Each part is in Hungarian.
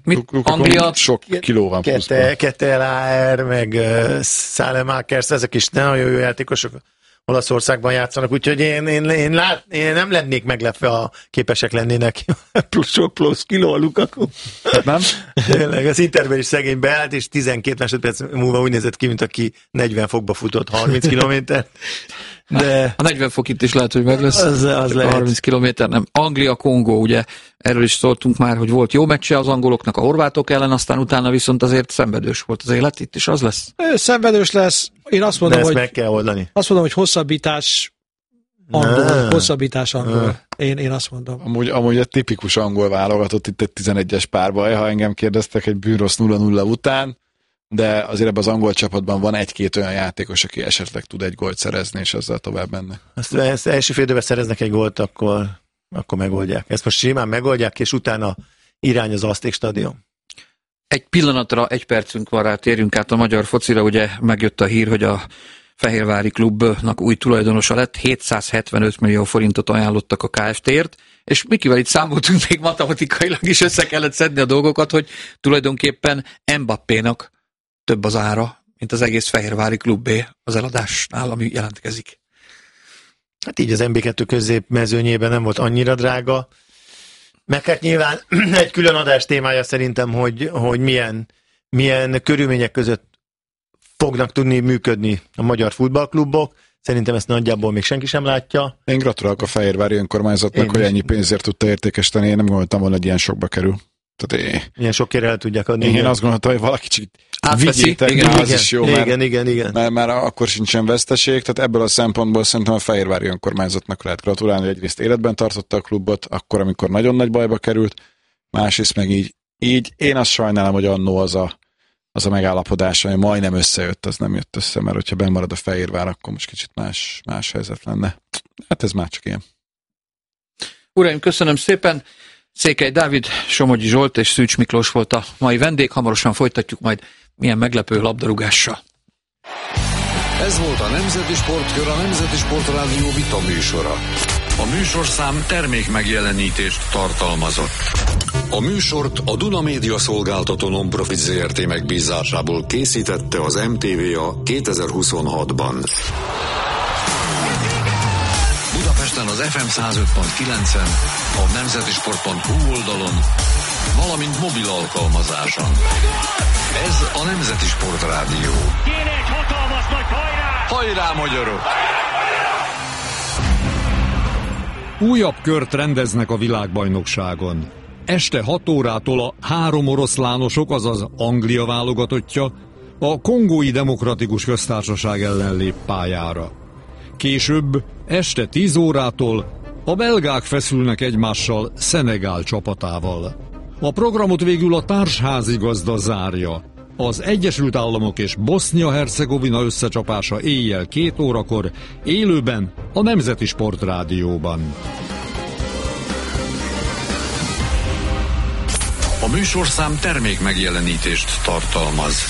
Anglia? Sok kiló van pluszban. Ketel AR, meg Saelemaekers, ezek is nagyon jó játékosok Olaszországban játszanak, úgyhogy én nem lennék meglepve, ha képesek lennének plusz kiló a Lukaku. Nem? Tényleg, az Interben is szegény beállt, és 12 másodperc múlva úgy nézett ki, mint aki 40 fokba futott 30 kilométert. De a 40 fok itt is lehet, hogy meg lesz. Az lehet. 30 kilométer, nem. Anglia, Kongó, ugye erről is szóltunk már, hogy volt jó meccse az angoloknak a horvátok ellen, aztán utána viszont azért szenvedős volt az élet, itt is az lesz. Szenvedős lesz. Én azt mondom, hogy meg kell oldani. Azt mondom, hogy hosszabbítás angol. Én azt mondom. Amúgy egy tipikus angol válogatott itt egy 11-es párbaj, ha engem kérdeztek egy bűnrossz 0-0 után, de azért ebben az angol csapatban van egy-két olyan játékos, aki esetleg tud egy gólt szerezni, és azzal tovább menne. Ezt első fél időben szereznek egy gólt, akkor megoldják. Ezt most simán megoldják, és utána irány az Azték stadion. Egy pillanatra, egy percünk van rá, térjünk át a magyar focira, ugye megjött a hír, hogy a Fehérvári klubnak új tulajdonosa lett, 775 millió forintot ajánlottak a Kft-ért, és Mikivel itt számoltunk még matematikailag is, össze kellett szedni a dolgokat, hogy tulajdonképpen Mbappénak több az ára, mint az egész Fehérvári klubé az eladásnál, ami jelentkezik. Hát így az MB2 középmezőnyében nem volt annyira drága, meg hát nyilván egy külön adás témája szerintem, hogy milyen körülmények között fognak tudni működni a magyar futballklubok. Szerintem ezt nagyjából még senki sem látja. Én gratulálok a Fehérvári önkormányzatnak, hogy ennyi pénzért tudta értékesíteni. Én nem gondoltam volna, hogy ilyen sokba kerül. Ilyen sokért el tudják adni. Én azt gondoltam, hogy valaki csak vigyétek, az is jó, igen. Mert már akkor sincsen veszteség, tehát ebből a szempontból szerintem a Fehérvári önkormányzatnak lehet gratulálni, hogy egyrészt életben tartotta a klubot, akkor, amikor nagyon nagy bajba került, másrészt meg így én azt sajnálom, hogy annó az a megállapodás, ami majdnem összejött, az nem jött össze, mert hogyha bemarad a Fehérvár, akkor most kicsit más helyzet lenne. Hát ez már csak ilyen. Uraim, köszönöm szépen! Székely Dávid, Somogyi Zsolt és Szűcs Miklós volt a mai vendég, hamarosan folytatjuk majd milyen meglepő labdarúgással. Ez volt a Nemzeti Sportkör, a Nemzeti Sportrádió vita műsora. A műsorszám termék megjelenítést tartalmazott. A műsort a Duna Média Szolgáltató Nonprofit Zrt. Megbízásából készítette az MTVA 2026-ban. Budapesten az FM 105.9-en, a nemzetisport.hu oldalon, valamint mobil alkalmazáson. Ez a Nemzeti Sportrádió. Kéne egy hatalmas nagy hajrá! Hajrá, magyarok! Újabb kört rendeznek a világbajnokságon. Este 6 órától a 3 oroszlánosok, azaz Anglia válogatottja a Kongói Demokratikus Köztársaság ellen lép pályára. Később, este 10 órától a belgák feszülnek egymással Szenegál csapatával. A programot végül a társházigazda zárja. Az Egyesült Államok és Bosznia-Hercegovina összecsapása éjjel 2 órakor, élőben a Nemzeti Sportrádióban. A műsorszám termék megjelenítést tartalmaz.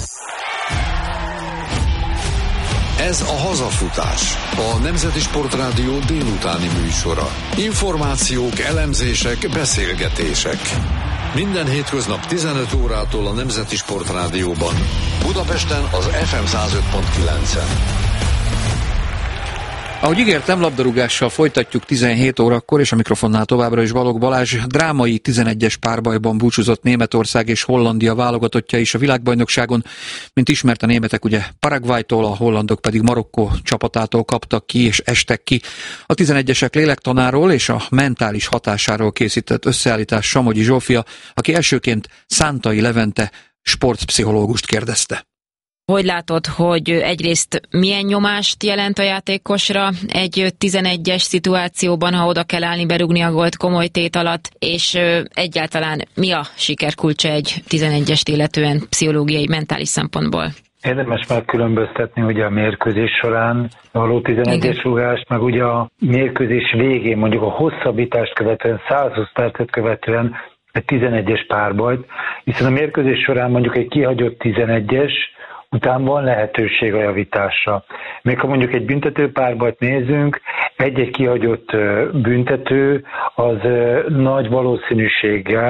Ez a Hazafutás, a Nemzeti Sportrádió délutáni műsora. Információk, elemzések, beszélgetések. Minden hétköznap 15 órától a Nemzeti Sportrádióban. Budapesten az FM 105.9-en. Ahogy ígértem, labdarúgással folytatjuk 17 órakor, és a mikrofonnál továbbra is Balogh Balázs. Drámai 11-es párbajban búcsúzott Németország és Hollandia válogatottja is a világbajnokságon. Mint ismert, a németek ugye Paraguaytól, a hollandok pedig Marokkó csapatától kaptak ki és estek ki. A 11-esek lélektanáról és a mentális hatásáról készített összeállítás Somogyi Zsófia, aki elsőként Szántai Levente sportpszichológust kérdezte. Hogy látod, hogy egyrészt milyen nyomást jelent a játékosra egy 11-es szituációban, ha oda kell állni, berúgni a gólt komoly tét alatt, és egyáltalán mi a sikerkulcsa egy 11-est illetően pszichológiai, mentális szempontból? Érdemes megkülönböztetni ugye a mérkőzés során való 11-es rúgást, meg ugye a mérkőzés végén, mondjuk a hosszabbítást követően, 120 percet követően egy 11-es párbajt, hiszen a mérkőzés során mondjuk egy kihagyott 11-es, után van lehetőség a javításra. Még ha mondjuk egy büntető párbajt nézünk, egy-egy kihagyott büntető az nagy valószínűséggel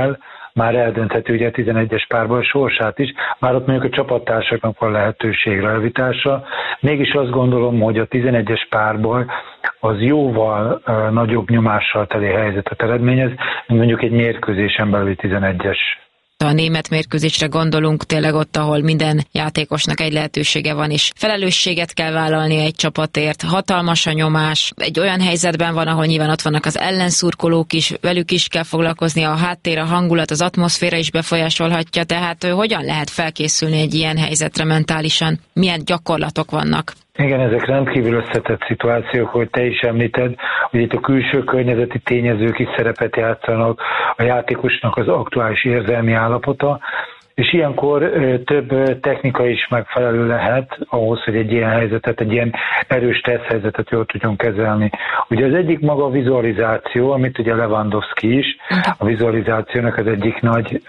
már eldöntheti ugye a 11-es párbaj sorsát is, már ott mondjuk a csapattársaknak van lehetőségre javításra. Mégis azt gondolom, hogy a 11-es párbaj az jóval nagyobb nyomással teli helyzetet eredményez, mint mondjuk egy mérkőzésen belüli 11-es. A német mérkőzésre gondolunk, tényleg ott, ahol minden játékosnak egy lehetősége van, és felelősséget kell vállalni egy csapatért, hatalmas a nyomás, egy olyan helyzetben van, ahol nyilván ott vannak az ellenszurkolók is, velük is kell foglalkozni, a háttér, a hangulat, az atmoszféra is befolyásolhatja, tehát hogyan lehet felkészülni egy ilyen helyzetre mentálisan? Milyen gyakorlatok vannak? Igen, ezek rendkívül összetett szituációk, hogy te is említed, hogy itt a külső környezeti tényezők is szerepet játszanak, a játékosnak az aktuális érzelmi állapota, és ilyenkor több technika is megfelelő lehet ahhoz, hogy egy ilyen helyzetet, egy ilyen erős stressz helyzetet jól tudjon kezelni. Ugye az egyik maga a vizualizáció, amit ugye Lewandowski is, a vizualizációnak az egyik nagy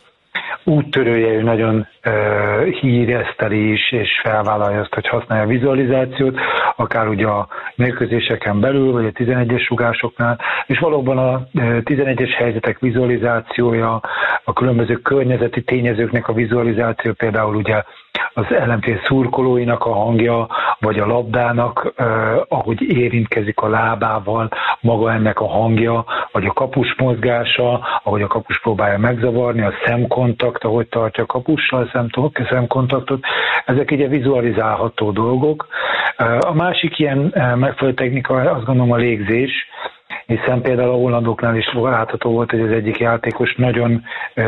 úttörője, és nagyon híreszteli is, és felvállalja azt, hogy használja a vizualizációt, akár ugye a mérkőzéseken belül, vagy a 11-es rugásoknál, és valóban a 11-es helyzetek vizualizációja, a különböző környezeti tényezőknek a vizualizáció, például ugye az ellenfél szurkolóinak a hangja, vagy a labdának, ahogy érintkezik a lábával, maga ennek a hangja, vagy a kapus mozgása, ahogy a kapus próbálja megzavarni, a szemkontakt, ahogy tartja a kapussal szemkontaktot, ezek ugye vizualizálható dolgok. A másik ilyen megfelelő technika, azt gondolom, a légzés, hiszen például a hollandoknál is látható volt, hogy az egyik játékos nagyon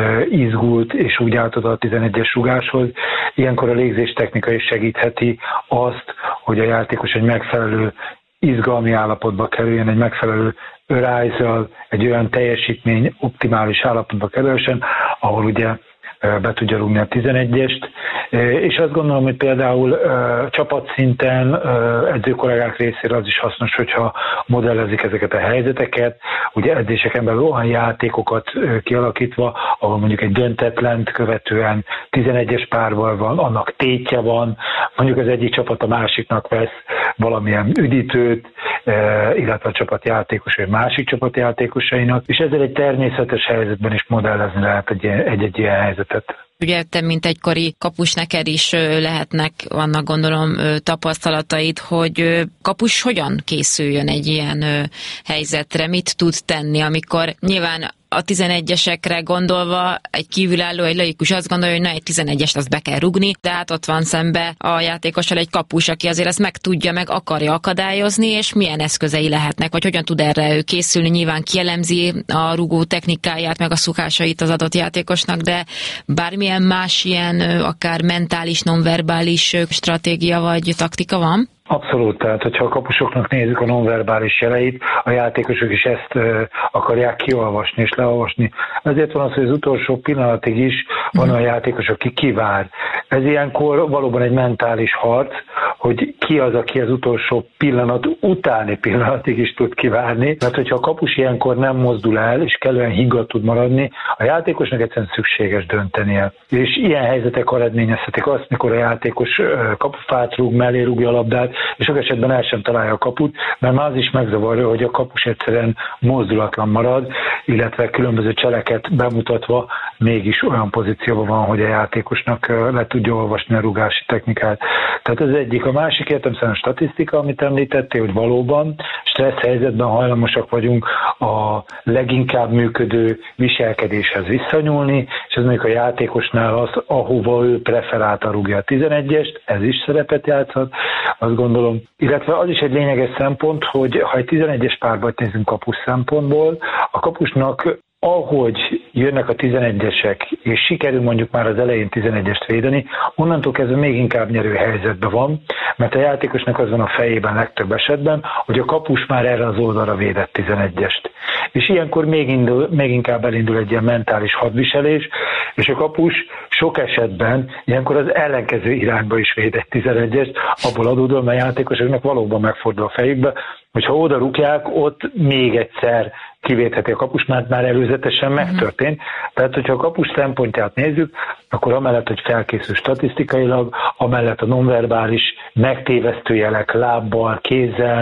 izgult, és úgy állt oda a 11-es rugáshoz. Ilyenkor a légzés technika is segítheti azt, hogy a játékos egy megfelelő izgalmi állapotba kerüljön, egy megfelelő örájzzal, egy olyan teljesítmény optimális állapotba kerülsen, ahol ugye be tudja rúgni a 11-est, és azt gondolom, hogy például csapatszinten edzőkollégák részére az is hasznos, hogyha modellezik ezeket a helyzeteket, ugye edzéseken belül olyan játékokat kialakítva, ahol mondjuk egy döntetlent követően 11-es párbaj van, annak tétje van, mondjuk az egyik csapat a másiknak vesz valamilyen üdítőt, illetve a csapatjátékos vagy másik csapatjátékosainak, és ezzel egy természetes helyzetben is modellezni lehet egy ilyen helyzetet. Ugye te, mint egykori kapus, neked is lehetnek, vannak gondolom tapasztalataid, hogy kapus hogyan készüljön egy ilyen helyzetre, mit tud tenni, amikor nyilván a 11-esekre gondolva egy kívülálló, egy laikus azt gondolja, hogy na, egy 11-est azt be kell rugni, de hát ott van szembe a játékossal egy kapus, aki azért ezt meg tudja, meg akarja akadályozni, és milyen eszközei lehetnek, vagy hogyan tud erre ő készülni, nyilván kielemzi a rugó technikáját, meg a szokásait az adott játékosnak, de bármilyen más ilyen, akár mentális, nonverbális stratégia vagy taktika van? Abszolút, tehát hogyha a kapusoknak nézzük a nonverbális jeleit, a játékosok is ezt akarják kiolvasni és leolvasni. Ezért van az, hogy az utolsó pillanatig is van a játékos, aki kivár. Ez ilyenkor valóban egy mentális harc, hogy ki az, aki az utolsó pillanat utáni pillanatig is tud kivárni. Mert hogyha a kapus ilyenkor nem mozdul el, és kellően higgadt tud maradni, a játékosnak egyszerűen szükséges döntenie. És ilyen helyzetek eredményezhetik azt, mikor a játékos kapufát rúg, mellé rúgja a labdát, és sok esetben el sem találja a kaput, mert már az is megzavarja, hogy a kapus egyszerűen mozdulatlan marad, illetve különböző cseleket bemutatva mégis olyan pozícióban van, hogy a játékosnak le tudja olvasni a rúgási technikát. Tehát ez egyik. A másik értelemszerűen a statisztika, amit említettél, hogy valóban stressz helyzetben hajlamosak vagyunk a leginkább működő viselkedéshez visszanyúlni, és ez mondjuk a játékosnál az, ahova ő preferálta rúgja a 11-est, ez is szerepet játszhat, azt gondolom. Illetve az is egy lényeges szempont, hogy ha egy 11-es párbajt nézünk kapus szempontból, a kapusnak ahogy jönnek a 11-esek, és sikerül mondjuk már az elején 11-est védeni, onnantól kezdve még inkább nyerő helyzetben van, mert a játékosnak az van a fejében legtöbb esetben, hogy a kapus már erre az oldalra védett 11-est. És ilyenkor még inkább elindul egy ilyen mentális hadviselés, és a kapus sok esetben ilyenkor az ellenkező irányba is véd egy 11-est, abból adódóan a játékosoknak valóban megfordul a fejükbe, hogyha oda rúgják, ott még egyszer kivétheti a kapus, mert már előzetesen megtörtént. Tehát, hogyha a kapus szempontját nézzük, akkor amellett, hogy felkészül statisztikailag, amellett a nonverbális megtévesztő jelek lábbal, kézzel,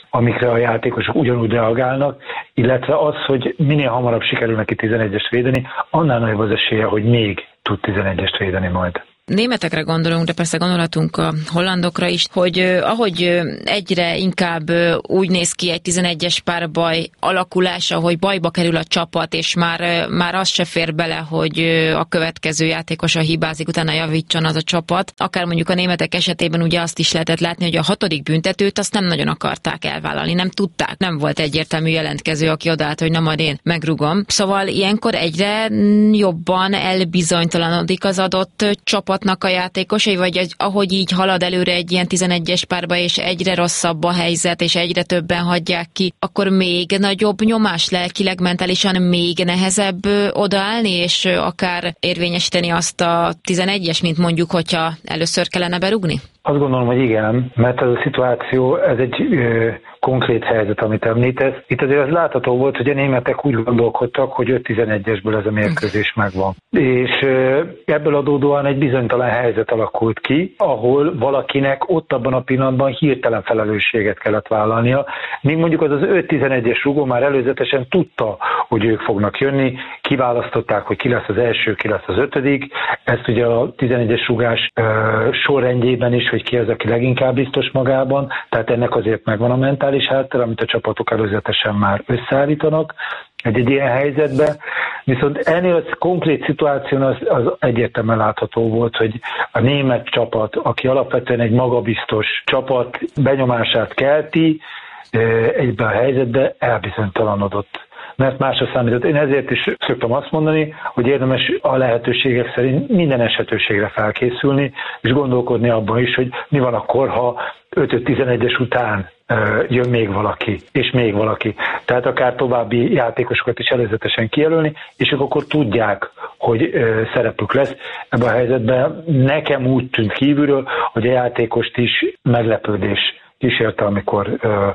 amikre a játékosok ugyanúgy reagálnak, illetve az, hogy minél hamarabb sikerül neki 11-est védeni, annál nagyobb az esélye, hogy még tud 11-est védeni majd. Németekre gondolunk, de persze gondolhatunk a hollandokra is, hogy ahogy egyre inkább úgy néz ki egy 11-es párbaj alakulása, hogy bajba kerül a csapat, és már az se fér bele, hogy a következő játékosa hibázik, utána javítson az a csapat. Akár mondjuk a németek esetében ugye azt is lehetett látni, hogy a 6. büntetőt azt nem nagyon akarták elvállalni, nem tudták. Nem volt egyértelmű jelentkező, aki odaállt, hogy na majd én megrugom. Szóval ilyenkor egyre jobban elbizonytalanodik az adott csapat a játékosai, vagy ahogy így halad előre egy ilyen 11-es párba, és egyre rosszabb a helyzet, és egyre többen hagyják ki, akkor még nagyobb nyomás lelkileg, mentálisan még nehezebb odaállni, és akár érvényesíteni azt a 11-es, mint mondjuk, hogyha először kellene berúgni? Azt gondolom, hogy igen, mert ez a szituáció, ez egy konkrét helyzet, amit említesz. Itt azért az látható volt, hogy a németek úgy gondolkodtak, hogy 5-11-esből ez a mérkőzés megvan. És ebből adódóan egy bizonytalan helyzet alakult ki, ahol valakinek ott abban a pillanatban hirtelen felelősséget kellett vállalnia. Míg mondjuk az 5-11-es rugó már előzetesen tudta, hogy ők fognak jönni, kiválasztották, hogy ki lesz az első, ki lesz az 5. Ezt ugye a 11-es rugás sorrendjében is, hogy ki az, aki leginkább biztos magában, tehát ennek azért megvan a mentális háttér, amit a csapatok előzetesen már összeállítanak egy ilyen helyzetbe. Viszont ennél a konkrét szituáción az egyértelműen látható volt, hogy a német csapat, aki alapvetően egy magabiztos csapat benyomását kelti, egyben a helyzetbe elbizonytalanodott. Mert másra számított. Én ezért is szoktam azt mondani, hogy érdemes a lehetőségek szerint minden esetőségre felkészülni, és gondolkodni abban is, hogy mi van akkor, ha 5-11-es után jön még valaki, és még valaki. Tehát akár további játékosokat is előzetesen kijelölni, és ők akkor tudják, hogy szerepük lesz ebben a helyzetben. Nekem úgy tűnt kívülről, hogy a játékost is meglepődés kísérte, amikor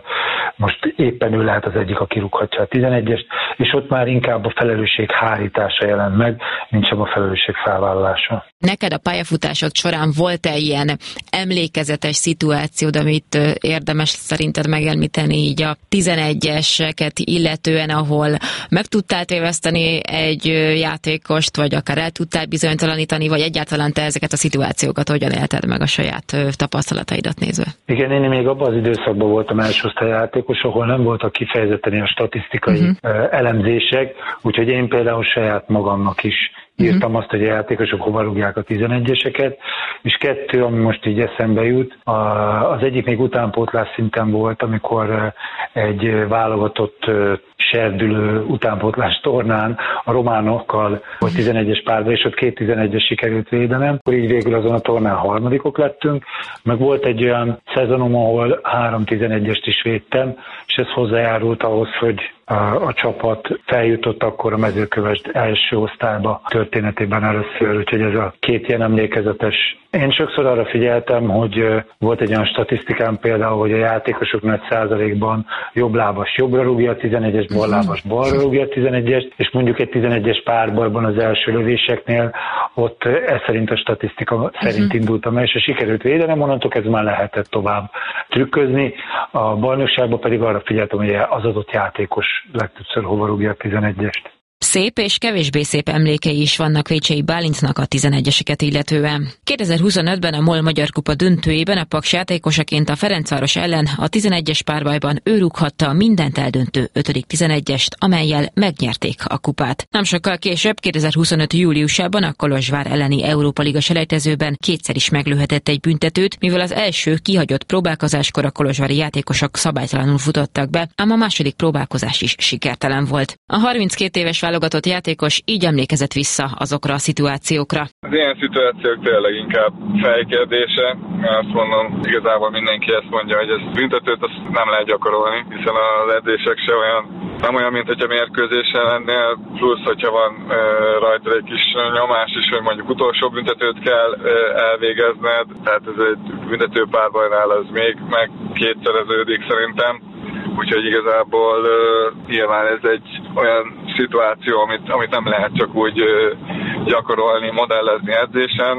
most éppen ő lehet az egyik, aki rúghatja a 11-est, és ott már inkább a felelősség hárítása jelent meg, mint sem a felelősség felvállalása. Neked a pályafutásod során volt-e ilyen emlékezetes szituációd, amit érdemes szerinted megemlíteni így a 11-eseket illetően, ahol meg tudtál téveszteni egy játékost, vagy akár el tudtál bizonytalanítani, vagy egyáltalán te ezeket a szituációkat hogyan élted meg a saját tapasztalataidat nézve? Igen, én még abban az időszakban voltam elsőosztályjátékos, ahol nem voltak kifejezetten a statisztikai elemzések, úgyhogy én például saját magamnak is írtam azt, hogy a játékosok hova rúgják a 11-eseket, és 2, ami most így eszembe jut, az egyik még utánpótlás szinten volt, amikor egy válogatott serdülő utánpótlás tornán a románokkal volt 11-es párba, és ott 2 11-es sikerült védenem, akkor így végül azon a tornán harmadikok lettünk, meg volt egy olyan szezonom, ahol 3 11-est is védtem, és ez hozzájárult ahhoz, hogy a csapat feljutott akkor a Mezőkövesd első osztályba történetében először, úgyhogy ez a 2 ilyen emlékezetes. Én sokszor arra figyeltem, hogy volt egy olyan statisztikám például, hogy a játékosok nagy százalékban jobblábas jobbra rúgja a 11-es, ballábas balra rúgja a 11-est, és mondjuk egy 11-es párbajban az első lövéseknél ott ez szerint a statisztika szerint indultam el, és ha sikerült védenem, onnantól ez már lehetett tovább trükközni. A bajnokságban pedig arra figyeltem, hogy az adott játékos legtöbbször hova rúgja a 11-est. Szép és kevésbé szép emlékei is vannak Vécsei Bálintnak a 11-eseket illetően. 2025-ben a MOL Magyar Kupa döntőjében a Paks játékosaként a Ferencváros ellen a 11-es párbajban ő rúghatta a mindent eldöntő 5. 11-est, amellyel megnyerték a kupát. Nem sokkal később, 2025. júliusában a Kolozsvár elleni Európa Liga selejtezőben 2-szer is meglőhetett egy büntetőt, mivel az első kihagyott próbálkozáskor a kolozsvári játékosok szabálytalanul futottak be, ám a második próbálkozás is sikertelen volt. A 32 éves válogatott játékos így emlékezett vissza azokra a szituációkra. Az ilyen szituációk tényleg inkább fejkérdése. Azt mondom, igazából mindenki ezt mondja, hogy ez büntetőt azt nem lehet gyakorolni, hiszen az edzések se nem olyan, mint hogyha mérkőzésen lennél, plusz, hogyha van rajta egy kis nyomás is, hogy mondjuk utolsó büntetőt kell elvégezned, tehát ez egy büntető párbajnál az még meg kétszereződik szerintem. Úgyhogy igazából nyilván ez egy olyan szituáció, amit nem lehet csak úgy gyakorolni, modellezni edzésen.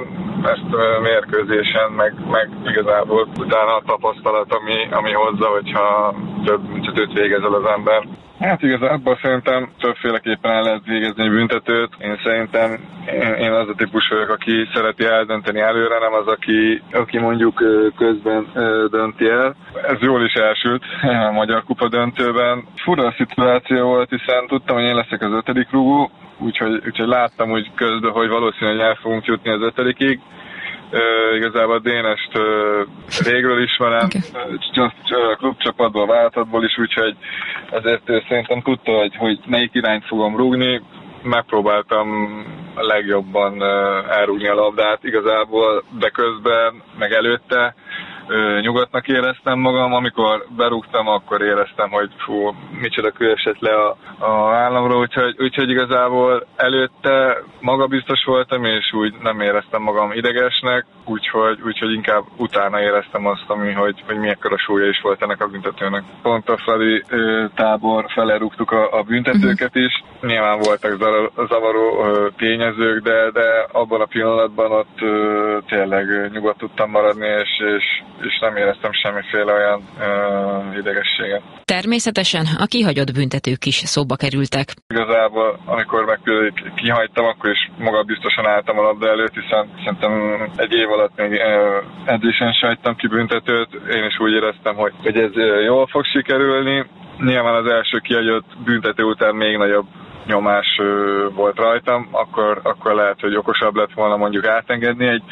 mérkőzésen, meg igazából utána a tapasztalat, ami hozza, hogyha több büntetőt végezel az ember. Hát igazából szerintem többféleképpen el lehet végezni egy büntetőt. Én szerintem én az a típus vagyok, aki szereti eldönteni előre, nem az, aki mondjuk közben dönti el. Ez jól is elsült a Magyar Kupa döntőben. Fura a szituáció volt, hiszen tudtam, hogy én leszek az 5. rúgó, úgyhogy láttam úgy közben, hogy valószínűleg el fogunk jutni az 5-ig. Igazából Dénest régről ismerem, klubcsapatból, váltatból is, úgyhogy ezért szerintem tudta, hogy melyik irányt fogom rúgni. Megpróbáltam a legjobban elrúgni a labdát igazából, de közben, meg előtte nyugodtnak éreztem magam, amikor berúgtam, akkor éreztem, hogy micsoda kő esett le a vállamról, úgyhogy igazából előtte magabiztos voltam, és úgy nem éreztem magam idegesnek, úgyhogy inkább utána éreztem azt, hogy mekkora súlya is volt ennek a büntetőnek. Pont a Fradi tábor fele rúgtuk a büntetőket is, nyilván voltak zavaró tényezők, de abban a pillanatban ott tényleg nyugodt tudtam maradni, és nem éreztem semmiféle olyan idegességet. Természetesen a kihagyott büntetők is szóba kerültek. Igazából, amikor meg kihagytam, akkor is magabiztosan álltam a labda előtt, hiszen szerintem egy év alatt még edzésen se hagytam ki büntetőt. Én is úgy éreztem, hogy ez jól fog sikerülni. Nyilván az első kihagyott büntető után még nagyobb nyomás volt rajtam, akkor lehet, hogy okosabb lett volna mondjuk átengedni egy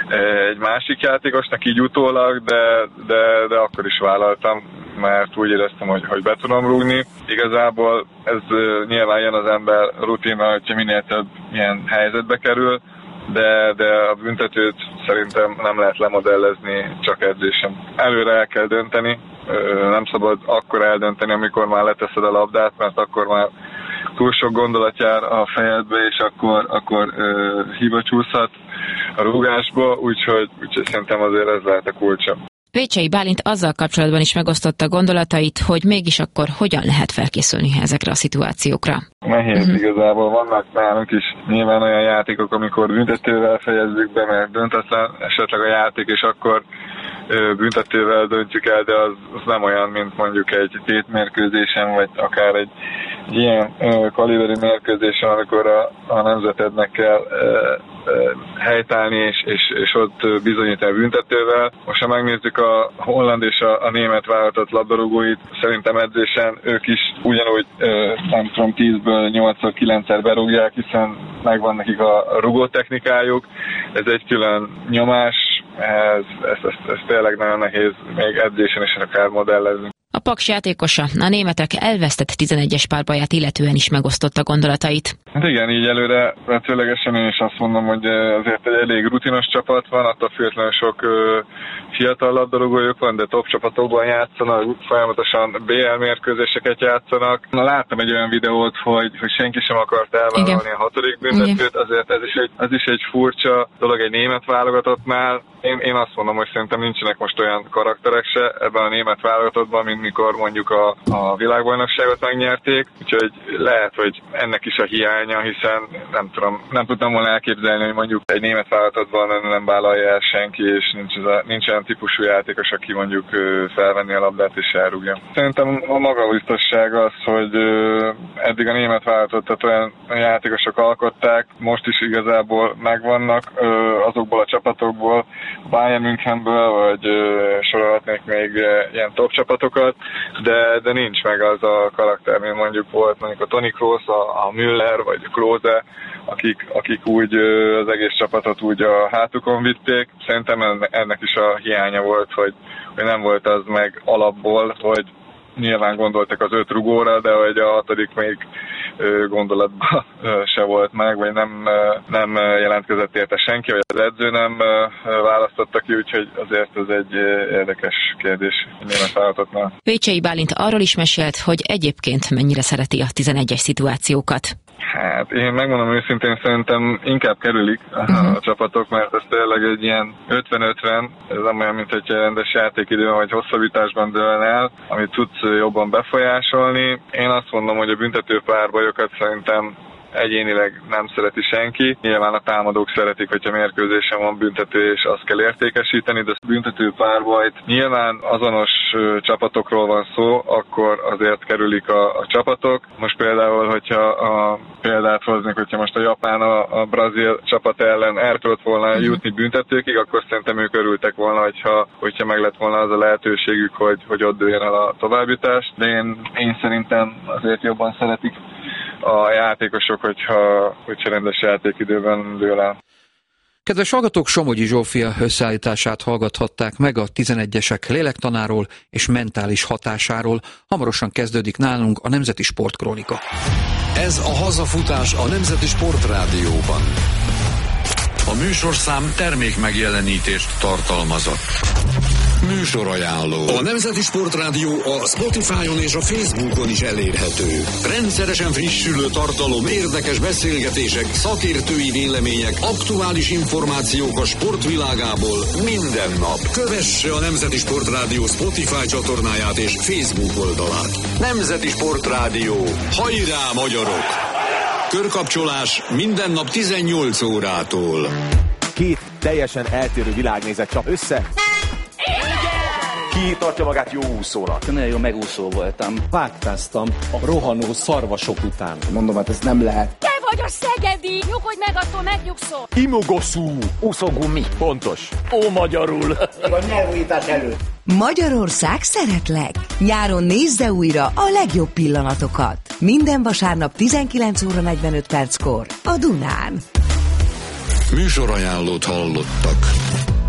másik játékosnak így utólag, de akkor is vállaltam, mert úgy éreztem, hogy be tudom rúgni. Igazából ez nyilván jön az ember rutinra, hogyha minél több ilyen helyzetbe kerül, de a büntetőt szerintem nem lehet lemodellezni csak edzésen. Előre el kell dönteni, nem szabad akkor eldönteni, amikor már leteszed a labdát, mert akkor már túl sok gondolat jár a fejedbe, és akkor hiba csúszhat a rúgásba, úgyhogy szerintem azért ez lehet a kulcsa. Vécsei Bálint azzal kapcsolatban is megosztotta gondolatait, hogy mégis akkor hogyan lehet felkészülni ezekre a szituációkra. Nehéz igazából, vannak nálunk is nyilván olyan játékok, amikor büntetővel fejezzük be, mert döntetlen esetleg a játék, és akkor büntetővel döntjük el, de az nem olyan, mint mondjuk egy tétmérkőzésen, vagy akár egy ilyen kaliberi mérkőzésen, amikor a nemzetednek kell helytállni, és ott bizonyítani büntetővel. Most ha megnézzük a holland és a német válogatott labdarúgóit, szerintem edzésen ők is ugyanúgy nem tudom, 10-ből 8-9-szer berúgják, hiszen megvan nekik a rugó technikájuk. Ez egy külön nyomás, ez tényleg nagyon nehéz még edzésen is akár modellezni. A Paks játékosa a németek elvesztett 11-es párbaját illetően is megosztotta gondolatait. Hát igen, így előre retőlegesen én is azt mondom, hogy azért egy elég rutinos csapat van, attól függetlenül sok fiatal labdarúgójuk van, de top csapatokban játszanak, folyamatosan BL mérkőzéseket játszanak. Na, láttam egy olyan videót, hogy senki sem akart elvállalni a 6. büntetőt, azért ez is egy furcsa dolog egy német válogatottnál. Én azt mondom, hogy szerintem nincsenek most olyan karakterek se ebben a német válogatottban, mint mikor mondjuk a világbajnokságot megnyerték, úgyhogy lehet, hogy ennek is a hiánya, hiszen nem tudtam volna elképzelni, hogy mondjuk egy német válogatottban nem vállalja el senki, és nincs olyan típusú játékos, aki mondjuk felvenni a labdát és elrúgja. Szerintem a magabiztosság az, hogy eddig a német válogatottat olyan játékosok alkották, most is igazából megvannak azokból a csapatokból, Bayern Münchenből, vagy sorolhatnék még ilyen top csapatokat, de nincs meg az a karakter, mint mondjuk volt mondjuk a Toni Kroos, a Müller, vagy a Klose, akik úgy az egész csapatot úgy a hátukon vitték. Szerintem ennek is a hiánya volt, hogy nem volt az meg alapból, hogy nyilván gondoltak az 5 rugóra, de hogy a 6. még gondolatban se volt meg, vagy nem jelentkezett érte senki, vagy az edző nem választotta ki, úgyhogy azért ez egy érdekes kérdés német válogatottnál. Vécsei Bálint arról is mesélt, hogy egyébként mennyire szereti a 11-es szituációkat. Hát én megmondom őszintén, szerintem inkább kerülik a csapatok, mert ez tényleg egy ilyen 50-50, ez nem olyan, mint egy rendes játékidő, vagy hosszabbításban dől el, amit tudsz jobban befolyásolni. Én azt mondom, hogy a büntető párbajokat szerintem egyénileg nem szereti senki. Nyilván a támadók szeretik, hogyha mérkőzésen van büntető, és azt kell értékesíteni, de büntető párbajt nyilván azonos csapatokról van szó, akkor azért kerülik a csapatok. Most például, hogyha a példát hoznék, hogyha most a japán a brazil csapat ellen el tudott volna jutni büntetőkig, akkor szerintem ők örültek volna, hogyha meg lett volna az a lehetőségük, hogy ott dőljen el a továbbjutás. De én szerintem azért jobban szeretik a játékosok, hogyha rendes játékidőben dől el. Kedves hallgatók, Somogyi Zsófia összeállítását hallgathatták meg a 11-esek lélektanáról és mentális hatásáról. Hamarosan kezdődik nálunk a Nemzeti Sportkrónika. Ez a hazafutás a Nemzeti Sportrádióban. A műsorszám termék megjelenítést tartalmazott. Műsorajánló. A Nemzeti Sportrádió a Spotify-on és a Facebookon is elérhető. Rendszeresen frissülő tartalom, érdekes beszélgetések, szakértői vélemények, aktuális információk a sportvilágából minden nap. Kövesse a Nemzeti Sportrádió Spotify csatornáját és Facebook oldalát. Nemzeti Sportrádió. Hajrá, magyarok! Körkapcsolás minden nap 18 órától. Két teljesen eltérő világnézet csap össze. Ki tartja magát jó úszónak? Nagyon jó megúszó voltam. Vágtáztam a rohanó szarvasok után. Mondom, hát ez nem lehet. Te vagy a szegedi! Nyugodj meg, attól megnyugszol! Imogoszú! Úszógumi. Pontos. Ó, magyarul! A nyelvújítás előtt. Magyarország szeretlek! Nyáron nézze újra a legjobb pillanatokat. Minden vasárnap 19 óra 45 perckor a Dunán. Műsorajánlót hallottak.